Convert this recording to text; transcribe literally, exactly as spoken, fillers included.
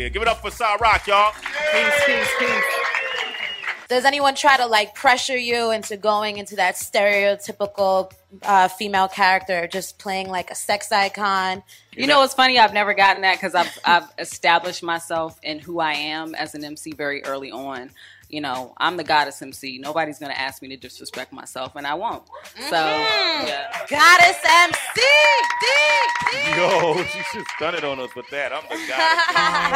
Yeah, give it up for Cy Rock, y'all. Peace, peace, peace. Does anyone try to like pressure you into going into that stereotypical uh, female character, just playing like a sex icon? You know what's funny? I've never gotten that because I've I've established myself in who I am as an M C very early on. You know, I'm the goddess M C. Nobody's gonna ask me to disrespect myself, and I won't. So, Mm. yeah. Goddess M C. D, D. Yo, she just done it on us with that. I'm the guy.